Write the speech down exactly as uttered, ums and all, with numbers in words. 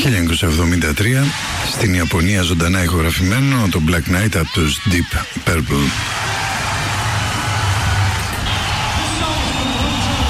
χίλια εννιακόσια εβδομήντα τρία, στην Ιαπωνία ζωντανά ηχογραφημένο, το Black Knight από τους Deep Purple.